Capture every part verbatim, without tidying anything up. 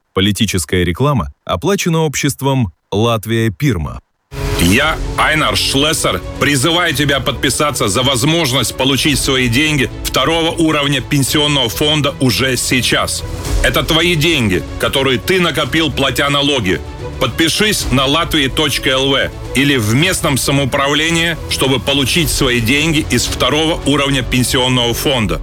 Политическая реклама оплачена обществом «Латвия Пирма». Я, Айнар Шлессер, призываю тебя подписаться за возможность получить свои деньги второго уровня пенсионного фонда уже сейчас. Это твои деньги, которые ты накопил, платя налоги. Подпишись на латвия точка эл ви или в местном самоуправлении, чтобы получить свои деньги из второго уровня пенсионного фонда.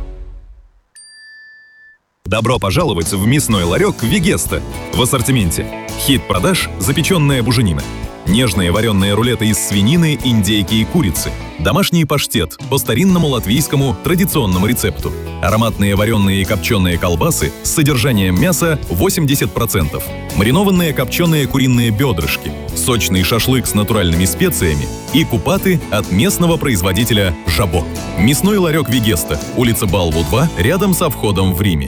Добро пожаловать в мясной ларек «Вегеста». В ассортименте хит продаж – запеченная буженина, нежные вареные рулеты из свинины, индейки и курицы, домашний паштет по старинному латвийскому традиционному рецепту, ароматные вареные и копченые колбасы с содержанием мяса восемьдесят процентов, маринованные копченые куриные бедрышки, сочный шашлык с натуральными специями и купаты от местного производителя «Жабо». Мясной ларек «Вегеста», улица Балву, два, рядом со входом в Риме.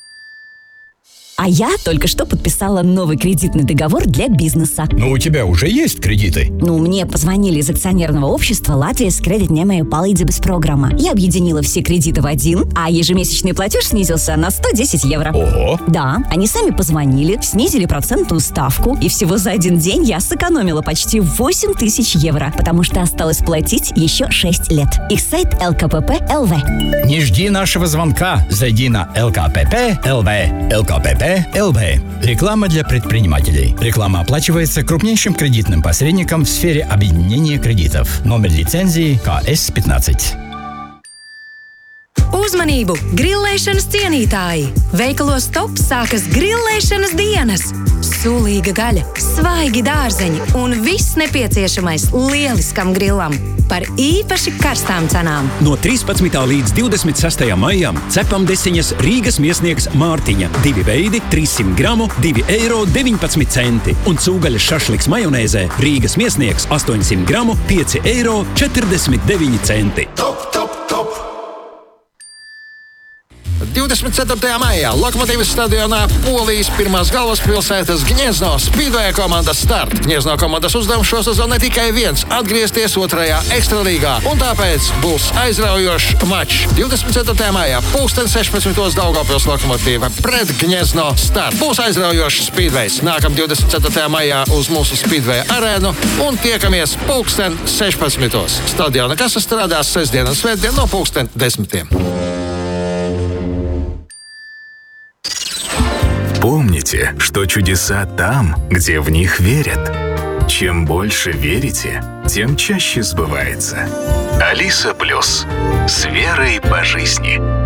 А я только что подписала новый кредитный договор для бизнеса. Но у тебя уже есть кредиты? Ну, мне позвонили из акционерного общества «Латвijas кредитņēmēju palīdzības программа». Я объединила все кредиты в один, а ежемесячный платеж снизился на сто десять евро. Ого! Да, они сами позвонили, снизили процентную ставку, и всего за один день я сэкономила почти восемь тысяч евро, потому что осталось платить еще шесть лет. Их сайт эл ка пэ пэ точка эл ви. Не жди нашего звонка. Зайди на эл ка пэ пэ точка эл ви. эл ка пэ пэ точка эл ви. Реклама для предпринимателей. Реклама оплачивается крупнейшим кредитным посредником в сфере объединения кредитов. Номер лицензии ка эс пятнадцать. Uzmanību! Grillēšanas cienītāji! Veikalos Top sākas grillēšanas dienas! Sulīga gaļa, svaigi dārzeņi un viss nepieciešamais lieliskam grillam par īpaši karstām cenām. No trīspadsmitā līdz divdesmit sastajam maijam cepam desiņas Rīgas miesnieks Mārtiņa. Divi veidi, trīssimt gramu, divi eiro deviņpadsmit centi. Un cūgaļas šašliks majonēzē Rīgas miesnieks astoņsimt gramu, pieci eiro četrdesmit deviņi centi. Top, top, top! divdesmit ceturtajā maijā Lokomotīvas stadionā Polijas pirmās galvaspilsētas Gniezno Speedway komandas start. Gniezno komandas uzdevums šo sezonu ne tikai viens - atgriezties otrajā ekstralīgā, un tāpēc būs aizraujošs mačs. divdesmit ceturtajā maijā pulksten sešpadsmitos Daugavpils Lokomotīva pret Gniezno start. Būs aizraujošs Speedways. Nākam divdesmit ceturtajā maijā uz mūsu Speedway arēnu un tiekamies pulksten sešpadsmitos. Stadiona kasa strādās sestdien un svētdien no pulksten desmitiem. Помните, что чудеса там, где в них верят. Чем больше верите, тем чаще сбывается. Алиса Плюс. С верой по жизни.